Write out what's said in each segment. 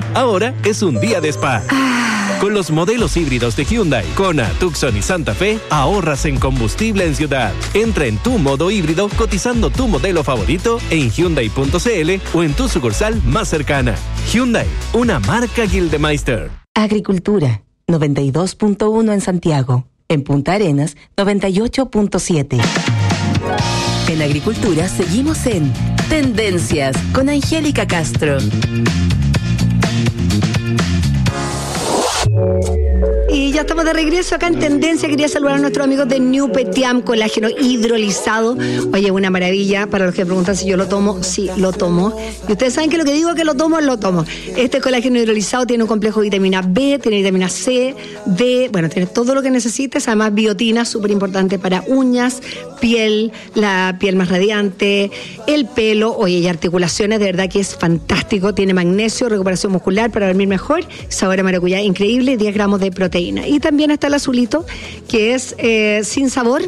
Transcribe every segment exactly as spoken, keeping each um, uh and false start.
Ahora es un día de spa. Con los modelos híbridos de Hyundai, Kona, Tucson y Santa Fe, ahorras en combustible en ciudad. Entra en tu modo híbrido cotizando tu modelo favorito en Hyundai punto c l o en tu sucursal más cercana. Hyundai, una marca Gildemeister. Agricultura, noventa y dos punto uno en Santiago. En Punta Arenas, noventa y ocho punto siete. En Agricultura seguimos en Tendencias con Angélica Castro. Y ya estamos de regreso acá en Tendencia. Quería saludar a nuestros amigos de New Petiam, colágeno hidrolizado. Oye, una maravilla. Para los que preguntan si yo lo tomo, sí, lo tomo. Y ustedes saben que lo que digo que lo tomo, lo tomo. Este colágeno hidrolizado tiene un complejo de vitamina B, tiene vitamina C, D, bueno, tiene todo lo que necesites. Además, biotina, súper importante para uñas, piel, la piel más radiante, el pelo, oye, y articulaciones. De verdad que es fantástico. Tiene magnesio, recuperación muscular para dormir mejor, sabor a maracuyá increíble, diez gramos de proteína. Y también está el azulito, que es eh, sin sabor,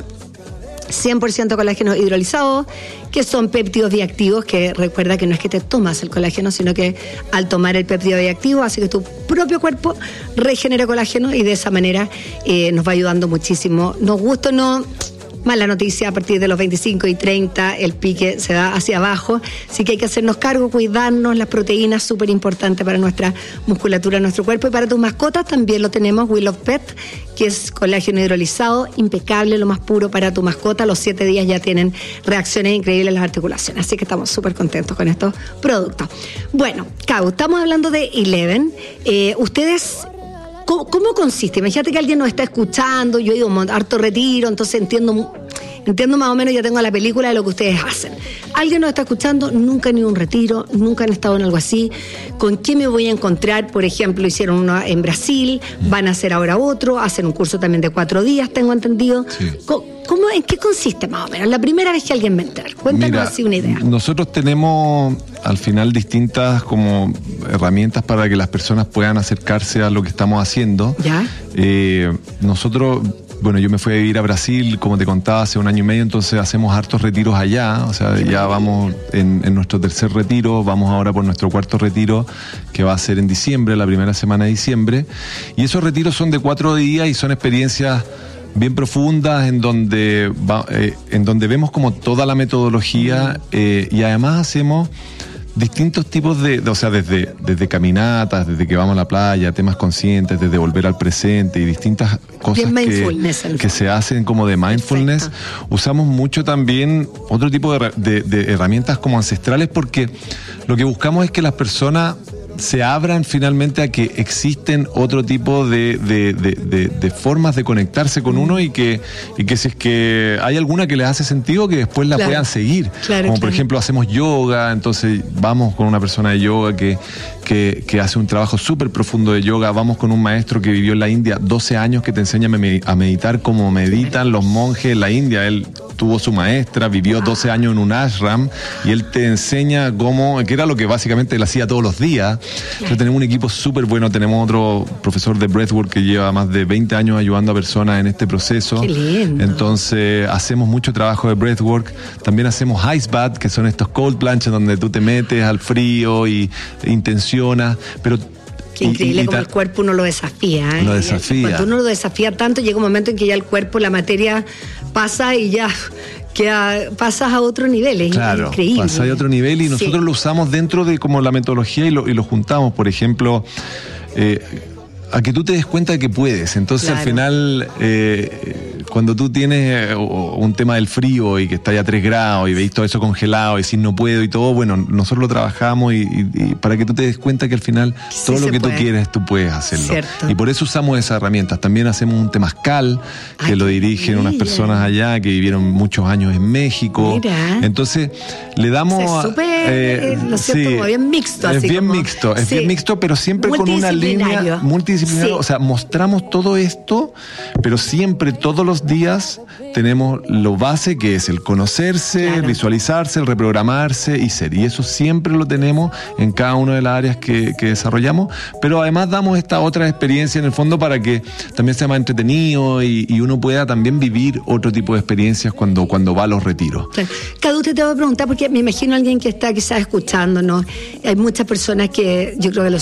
cien por ciento colágeno hidrolizado, que son péptidos bioactivos, que recuerda que no es que te tomas el colágeno, sino que al tomar el péptido bioactivo hace que tu propio cuerpo regenere colágeno y de esa manera eh, nos va ayudando muchísimo. Nos gusta o no... Mala noticia, a partir de los veinticinco y treinta el pique se va hacia abajo, así que hay que hacernos cargo, cuidarnos, las proteínas súper importantes para nuestra musculatura, nuestro cuerpo, y para tus mascotas también lo tenemos, We Love Pet, que es colágeno hidrolizado, impecable, lo más puro para tu mascota. A los siete días ya tienen reacciones increíbles en las articulaciones, así que estamos súper contentos con estos productos. Bueno, Cau, estamos hablando de Eleven. Eh, ustedes... ¿Cómo, ¿Cómo consiste? Imagínate que alguien nos está escuchando, yo he ido a harto retiro, entonces entiendo, entiendo más o menos, ya tengo la película de lo que ustedes hacen. Alguien nos está escuchando, nunca han ido a un retiro, nunca han estado en algo así. ¿Con qué me voy a encontrar? Por ejemplo, hicieron uno en Brasil, van a hacer ahora otro, hacen un curso también de cuatro días, tengo entendido. Sí. ¿Cómo, cómo, ¿En qué consiste más o menos? La primera vez que alguien me entera. Cuéntanos. Mira, así una idea. Nosotros tenemos al final distintas como herramientas para que las personas puedan acercarse a lo que estamos haciendo. ¿Ya? Eh, nosotros... Bueno, yo me fui a vivir a Brasil, como te contaba, hace un año y medio, entonces hacemos hartos retiros allá, o sea, ya vamos en, en nuestro tercer retiro, vamos ahora por nuestro cuarto retiro, que va a ser en diciembre, la primera semana de diciembre, y esos retiros son de cuatro días y son experiencias bien profundas en donde, va, eh, en donde vemos como toda la metodología eh, y además hacemos distintos tipos de, de o sea, desde, desde caminatas, desde que vamos a la playa, temas conscientes, desde volver al presente y distintas cosas que, que se hacen como de mindfulness. Perfecto. Usamos mucho también otro tipo de, de, de herramientas como ancestrales, porque lo que buscamos es que las personas se abran finalmente a que existen otro tipo de, de, de, de, de formas de conectarse con uno y que, y que si es que hay alguna que les hace sentido, que después la claro. puedan seguir. Claro, Como claro. por ejemplo hacemos yoga, entonces vamos con una persona de yoga que, que, que hace un trabajo súper profundo de yoga, vamos con un maestro que vivió en la India doce años que te enseña a meditar como meditan los monjes en la India. Él tuvo su maestra, vivió doce años en un ashram y él te enseña cómo, que era lo que básicamente él hacía todos los días. Entonces tenemos un equipo súper bueno, tenemos otro profesor de breathwork que lleva más de veinte años ayudando a personas en este proceso. Qué lindo. Entonces hacemos mucho trabajo de breathwork, también hacemos ice bath, que son estos cold plunges donde tú te metes al frío y intencionas, pero Qué increíble y, y como ta- el cuerpo uno lo desafía, ¿eh? Lo desafía. Cuando uno lo desafía tanto, llega un momento en que ya el cuerpo, la materia pasa y ya queda, pasas a otro nivel. Es claro, increíble. Pasas a otro nivel y nosotros sí. lo usamos dentro de como la metodología y lo, y lo juntamos. Por ejemplo, eh, a que tú te des cuenta de que puedes. Entonces claro. al final... Eh, cuando tú tienes un tema del frío y que está ya a tres grados y veis todo eso congelado y decís no puedo y todo, bueno, nosotros lo trabajamos y, y, y para que tú te des cuenta que al final sí todo lo que puede. Tú quieres, tú puedes hacerlo. Cierto. Y por eso usamos esas herramientas. También hacemos un temazcal que Ay, lo dirigen unas personas allá que vivieron muchos años en México. Mira. Entonces, le damos... O sea, es súper, eh, lo siento, sí, como bien mixto. Es así bien como, mixto, es sí. bien mixto, pero siempre con una línea multidisciplinaria. Sí. O sea, mostramos todo esto, pero siempre, todos los días tenemos lo base que es el conocerse, claro. visualizarse, el reprogramarse y ser. Y eso siempre lo tenemos en cada una de las áreas que, que desarrollamos, pero además damos esta otra experiencia en el fondo para que también sea más entretenido y, y uno pueda también vivir otro tipo de experiencias cuando, cuando va a los retiros. Claro. Cada usted te voy a preguntar, porque me imagino a alguien que está quizás escuchándonos, hay muchas personas que yo creo que los